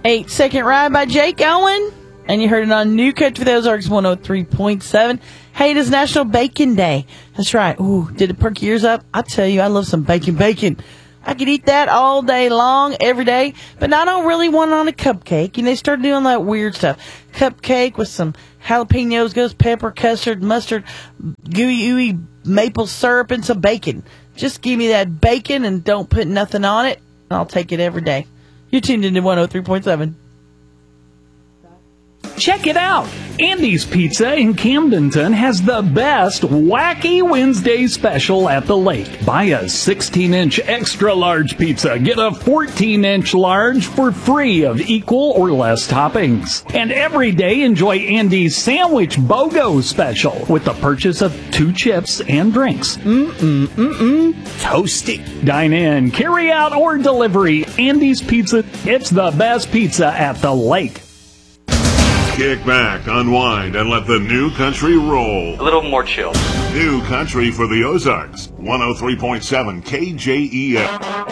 8-Second Ride by Jake Owen. And you heard it on New Country for the Ozarks 103.7. Hey, it is National Bacon Day. That's right. Ooh, did it perk your ears up? I tell you, I love some bacon. I could eat that all day long, every day, but I don't really want it on a cupcake. And they started doing that weird stuff. Cupcake with some jalapenos, ghost pepper, custard, mustard, gooey maple syrup, and some bacon. Just give me that bacon and don't put nothing on it, and I'll take it every day. You're tuned into 103.7. Check it out. Andy's Pizza in Camdenton has the best Wacky Wednesday special at the lake. Buy a 16-inch extra large pizza. Get a 14-inch large for free of equal or less toppings. And every day enjoy Andy's Sandwich BOGO special with the purchase of 2 chips and drinks. Toasty. Dine in, carry out, or delivery. Andy's Pizza. It's the best pizza at the lake. Kick back, unwind, and let the new country roll. A little more chill. New country for the Ozarks. 103.7 KJEF.